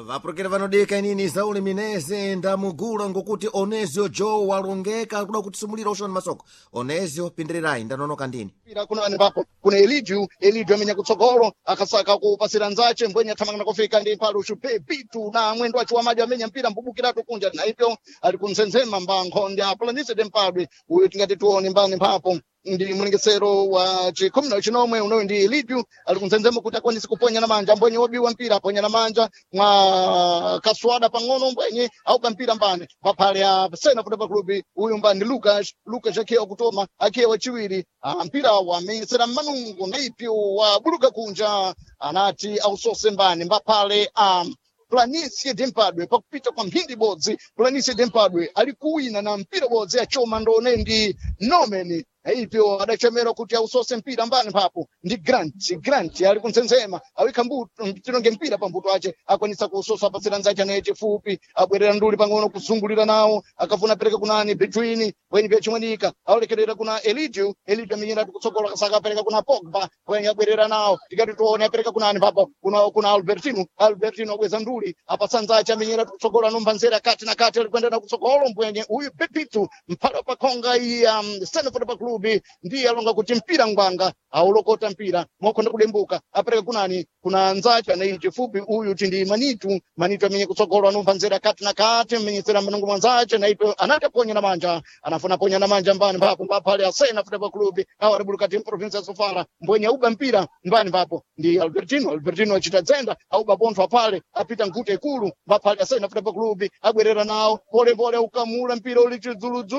vapurukira vanodeka inini Sauli Minese ndamugula ngokuti Onesio Joe walongeka kuda kutisumulira Ocean Masoko. Onesio pindirirai ndanonoka ndini. Kuna nipapo kuna Elidio amenya kutsogolo akasaka kupasira nzache mbwenya thamanga kufika ndi palo chupe pitu na mwendo wacho wa maji amenya mpira mbubukiratu kunja na hivyo alikunzenzema mbankhonde apulanise dempadwe uyu tingati tuone mbani mpapo ndi mlengesero wa chikumi na chinomwe unoyo ndi Elidio alikunzenzema kuti akwanise kuponya na manja mbwenye obiwa mpira aponya na manja mwa kaswada pang'ono mbwenye auka mpira mbani mapale ya Sena Football Club uyu mbani Lucas akiwa kutoma akiwa chiwiri mpira wa mesera manungu na ipyo wa buluka kunja anati ausose mbani mbapale Planicie Dempadwe pakupita kwa mphindi bodzi Planicie Dempadwe alikuwina na mpira bodzi achoma ndone ndi Nomeni hivyo adachemera kuti ausose mpira mbani papo ndi Grant alikunzenzema awika mbuto mpira pambuto ache akwanisa kusosa pasira nzacha neche fupi abwerera nduli pang'ono kuzungulira nawo akafuna pereka kunani between when vya chimwanika aulekerera kuna Elidio amenyera kutsogola kasaka pereka kuna Pogba when abwerera nawo tikati tuone pereka kunani papo kuna Albertino abweza nduli apasa nzacha amenyera kutsogola nombanzera kati na kati alikwenda na kutsogolo mbwenye uyu Pepitu mpala pakonga ya Sena Football Club ndiye alonga kuti mpira ngwanga aulokota mpira mokonda kulembuka apereka kunani kuna nzacha na inji fupi uyu tindi manitu amenye kutsogolwa nombanzera kati na kati amenyesera manungu mwanzacha na ipo anati ponya na manja anafuna ponya na manja mbani papo mbapale Sena Football Club awa rebuluka tim province ya Sofala mbwenye uba mpira mbani papo ndi Albertino achita dzenda auba pontho pale apita nkute kulu mbapale Sena Football Club abwerera nawo pole ukamula mpira uli chidzuludzu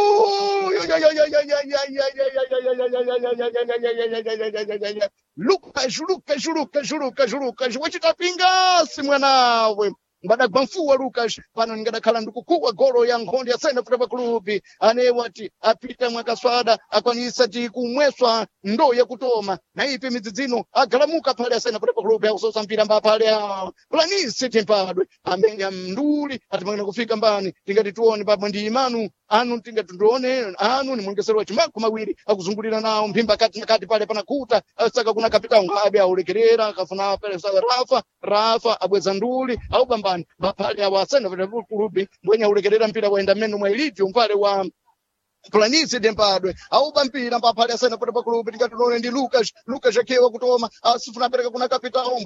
Lucas wachitapinga simwanawe mbadagwa mfuwa Lucas pano ningadakhala ndikukuwa golo ya nkhondo ya Sena Football Club ane wati apita mwakaswada akwanisa ti kumweswa ndo yakutoma na ipi midzidzino agalamuka pale ya Sena Football Club yakusosa mpira mba pale ya Planicie Dempadwe amenya mnduli atimangana kufika mbani tingati tuone papo ndi Imanu anu tingati tuone anu ni mwengesero wa chimako mawiri akuzungulira nawo mpimba kati na kati pale panakuta saka kuna kapitao ngabe aulekerera akafuna pale saka Rafa abweza nduli au bambani bapale ya Sena Football Club mbwenya ulekerera mpira waenda meno mwa Elidio mpale wa Planicie Dempadwe auba mpira mbapale ya Sena Football Club tingati tuone ndi Lucas akiwa kutoma asifuna pereka kuna kapitao